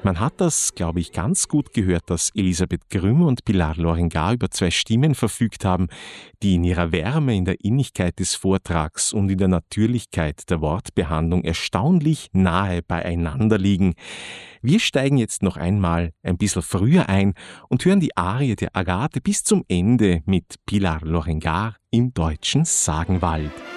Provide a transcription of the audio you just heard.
Man hat das, glaube ich, ganz gut gehört, dass Elisabeth Grüm und Pilar Lorengar über zwei Stimmen verfügt haben, die in ihrer Wärme, in der Innigkeit des Vortrags und in der Natürlichkeit der Wortbehandlung erstaunlich nahe beieinander liegen. Wir steigen jetzt noch einmal ein bisschen früher ein und hören die Arie der Agathe bis zum Ende mit Pilar Lorengar im deutschen Sagenwald.